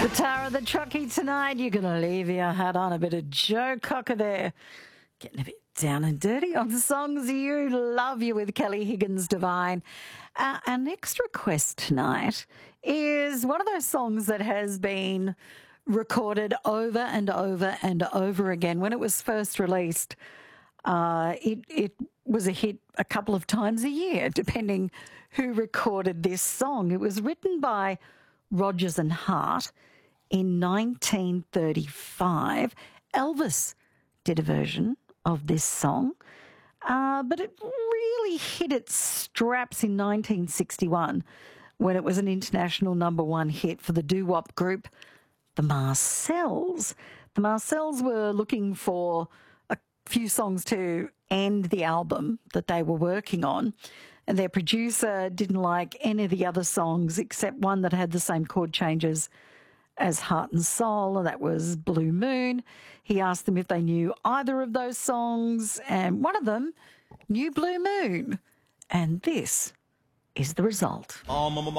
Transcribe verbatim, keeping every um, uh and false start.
Tara the Truckee tonight. You're going to leave your hat on. A bit of Joe Cocker there. Getting a bit down and dirty on the songs you love, you with Kelly Higgins Divine. Uh, our next request tonight is one of those songs that has been recorded over and over and over again. When it was first released, uh, it, it was a hit a couple of times a year, depending who recorded this song. It was written by Rodgers and Hart in nineteen thirty-five. Elvis did a version of this song, uh, but it really hit its straps in nineteen sixty-one when it was an international number one hit for the doo-wop group, the Marcels. The Marcels were looking for a few songs to end the album that they were working on, and their producer didn't like any of the other songs except one that had the same chord changes as Heart and Soul, and that was Blue Moon. He asked them if they knew either of those songs, and one of them knew Blue Moon. And this is the result.